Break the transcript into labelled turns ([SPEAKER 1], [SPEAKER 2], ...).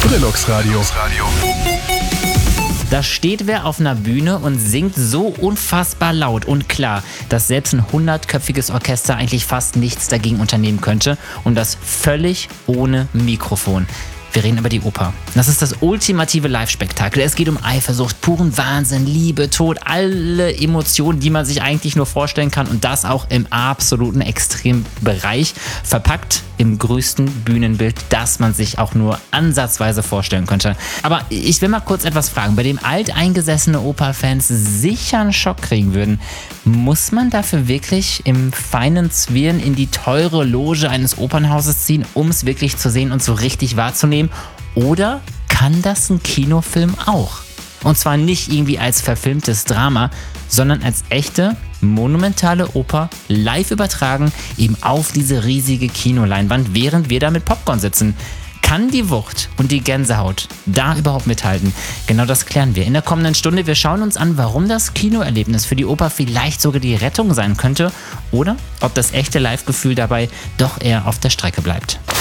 [SPEAKER 1] Frilox Radio.
[SPEAKER 2] Da steht wer auf einer Bühne und singt so unfassbar laut und klar, dass selbst ein 100-köpfiges Orchester eigentlich fast nichts dagegen unternehmen könnte und das völlig ohne Mikrofon. Wir reden über die Oper. Das ist das ultimative Live-Spektakel. Es geht um Eifersucht, puren Wahnsinn, Liebe, Tod, alle Emotionen, die man sich eigentlich nur vorstellen kann und das auch im absoluten Extrembereich, verpackt im größten Bühnenbild, das man sich auch nur ansatzweise vorstellen könnte. Aber ich will mal kurz etwas fragen, bei dem alteingesessene Operfans sicher einen Schock kriegen würden. Muss man dafür wirklich im feinen Zwirn in die teure Loge eines Opernhauses ziehen, um es wirklich zu sehen und so richtig wahrzunehmen? Oder kann das ein Kinofilm auch? Und zwar nicht irgendwie als verfilmtes Drama, sondern als echte, monumentale Oper live übertragen, eben auf diese riesige Kinoleinwand, während wir da mit Popcorn sitzen. Kann die Wucht und die Gänsehaut da überhaupt mithalten? Genau das klären wir in der kommenden Stunde. Wir schauen uns an, warum das Kinoerlebnis für die Oper vielleicht sogar die Rettung sein könnte oder ob das echte Live-Gefühl dabei doch eher auf der Strecke bleibt.